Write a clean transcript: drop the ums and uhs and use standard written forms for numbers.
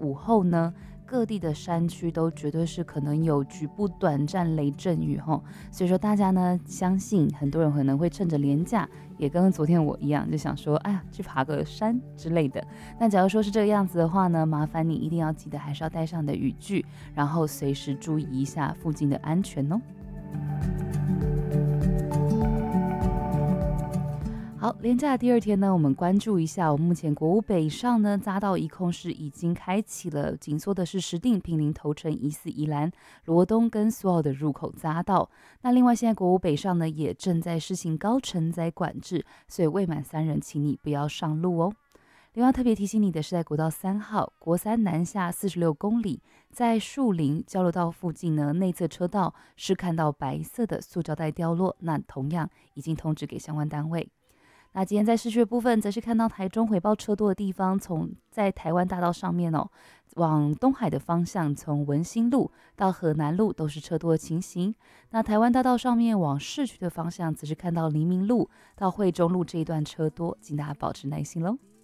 午后呢，各地的山区都绝对是可能有局部短暂雷阵雨吼，所以说大家呢，相信很多人可能会趁着连假，也跟昨天我一样，就想说，哎呀，去爬个山之类的。那假如说是这个样子的话呢，麻烦你一定要记得还是要带上你的雨具，然后随时注意一下附近的安全哦。好，连假的第二天呢，我们关注一下，我们目前国五北上呢，匝道一控是已经开启了，紧缩的是石碇、坪林、头城、宜四、宜兰、罗东跟苏澳的入口匝道。那另外，现在国五北上呢，也正在施行高承载管制，所以未满3人，请你不要上路哦。另外特别提醒你的是，在国道3号国三南下46公里，在树林交流道附近呢，内侧车道是看到白色的塑胶袋掉落，那同样已经通知给相关单位。那今天在市区的部分，则是看到台中回报车多的地方，在台湾大道上面哦，往东海的方向，从文心路到河南路都是车多的情形。那台湾大道上面往市区的方向，则是看到黎明路到惠中路这一段车多，请大家保持耐心喽。